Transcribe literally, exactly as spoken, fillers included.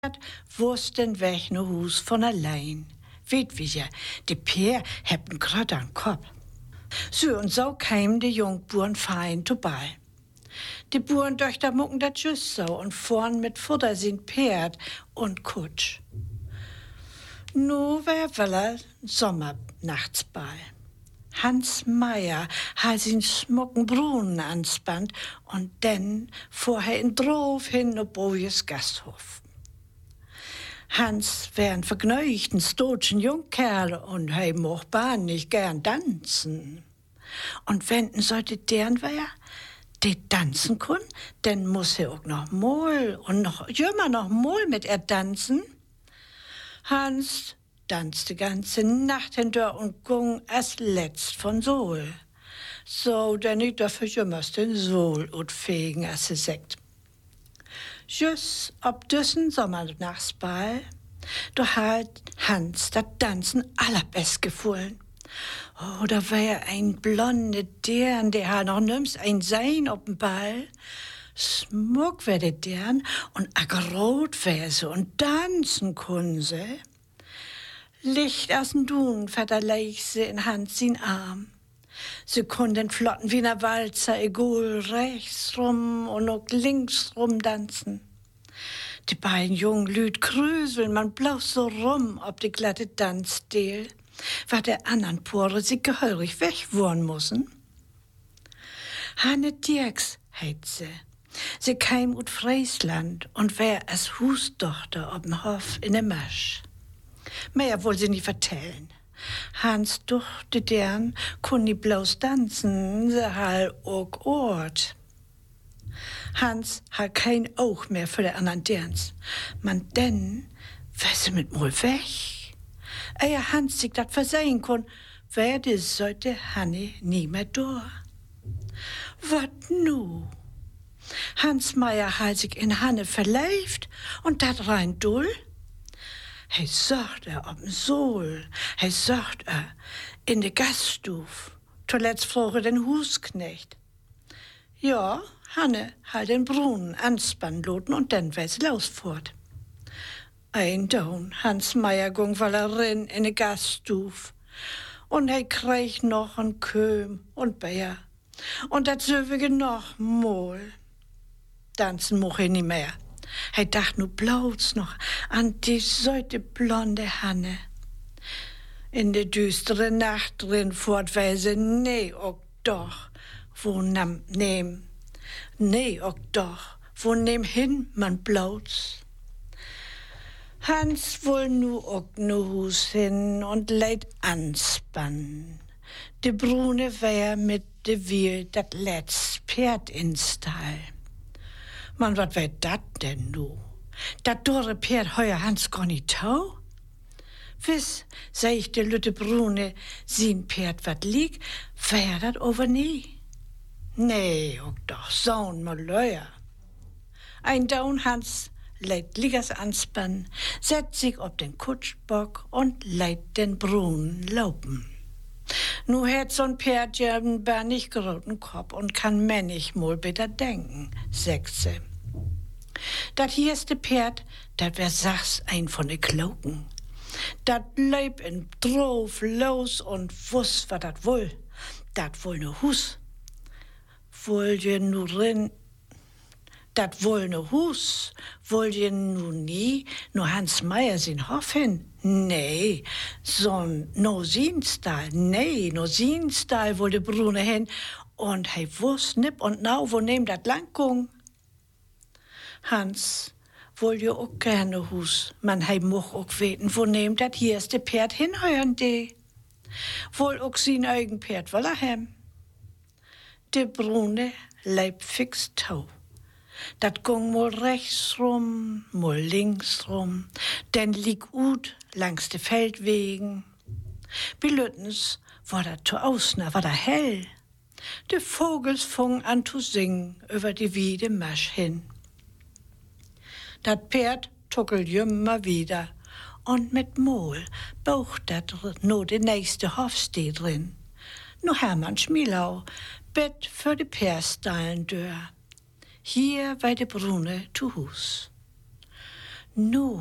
wussten weg no Hus von allein. Weet wie ja, de Peer hebt een grad aan kop. So und so kämen de Jungburen fein vorbei. Die Burentöchter mucken dat just so und vorn mit Futter sind Pferd und Kutsch. Nu wär weller Sommernachtsball. Hans Meier hat sin schmucken Brunnen anspannt und denn vorher in Drof hin no Bojes Gasthof. Hans wär ein vergnügten, stotschen Jungkerl und hei moch bahn nicht gern tanzen. Und wenn'n sollte deren wär, die tanzen kun, denn muss er auch noch mal und noch jümmer noch mal mit er tanzen. Hans tanzt die ganze Nacht hindurch und gung als letzt von Sol. So, denn ich dafür jümmers den Sol und fegen, als sie sagt. Just ob düssen Sommernachtsball, da hat Hans das Tanzen allerbest gefühlen. Oh, da wär ein blonde Dern, der hat noch nimmst ein Sein ob'n Ball. Smuck wär de Dern und ackerrot wär sie und tanzen kun sie. Licht aus'n Dun verderleich sie in Hans sin Arm. Sie kunden flotten wie ne Walzer, egal rechts rum und auch links rum tanzen. Die beiden jungen Lüd krüseln, man bloß so rum ob die glatte Tanzstil, war der anderen Pore sie gehörig wegwohnen mussen. Hanne Dirks heit sie. Sie käm ut Friesland und wär als Husdochter ob'n Hof in der Masch. Mehr wohl sie nie vertellen. Hans duchte deren, kun nie bloß tanzen, se hall ook Ort. Hans hat kein Auge mehr für die anderen Derns. Man denn, wär sie mit mol weg. Ehe Hans sich dat versehen kon, wär de sollte Hanne nie mehr da. Wat nu? Hans Meier hat sich in Hanne verleift und dat rein dull. Hij sagt er ob'n Sol, hij sagt er in de Gaststuf. Zuletzt vroeg den Husknecht. Ja, Hanne hat den Brunnen anspannen loten und dann wär's los fort. Ein Down, Hans Meier gung wallerin in de Gaststuf. Und hij krieg noch en Köm und Bär. Und dat söwige noch mol. Tanzen moch er nie mehr. Hij dacht nu bloß noch an die solche blonde Hanne. In de düstere Nacht drin fortweise, nee, ook doch, wo nam, nehm, nee, ook doch, wo nehm hin man bloß. Hans wohl nu ook nu Hus hin und leid anspannen. De Brune wär mit de Wiel dat letzt Pferd in Stall. Man, wat wär dat denn nu? Dat dorre Pferd heuer Hans gar nicht tau? Wiss, seh ich de lütte Brune, sin Pferd wat lieg, wär dat over nie? Nee, ook doch, so'n Malöer. Ein Down Hans leidt liegers anspann, setzt sich ob den Kutschbock und leidt den Brunnen laupen. Nu hätt so'n Pferd ja einen bernig geroten Kopf und kann männig mol bitter denken, sagt sie. Dat hierste Pferd, dat wär sachs ein von de Kloken. Dat leib in Drof los und wuss, wat dat wohl. Dat wohl ne Hus. Wohl je nu rin, dat wohl ne Hus. Wohl je nu nie, nu Hans Meier sin Hof hin. Nee, so'n no Sinstal, nee, no Sinstal wohl de Brune hin. Und hei wuss nipp und nau, wo nehm dat lang gung. Hans wohl jo ook gerne Hus, man hei moch ook weten, wo nehm dat hierste Pferd hinheuern de. Wohl ook sin eigen Pferd woll er hem. De Brune leib fix tau. Dat gung mol rechts rum, mol links rum, denn lieg ut langs de Feldwegen. Bilüttens war dat to ausner, war da hell. De Vogels fung an zu singen über die Wiede Masch hin. Dat Pferd tuckelt jümmer wieder und mit Mol baucht dat no de nächste Hofsteh drin. No Hermann Schmielau, Bett für de Pärstalen dör. Hier bei de Brune zu Hus. Nu